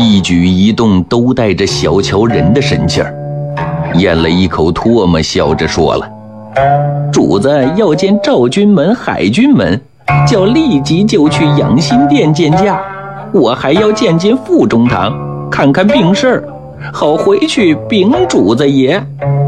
一举一动都带着小瞧人的神气儿。咽了一口唾沫，笑着说了：“主子要见赵军门、海军门，叫立即就去养心殿见驾。我还要见见副中堂，看看病事儿，好回去禀主子爷。”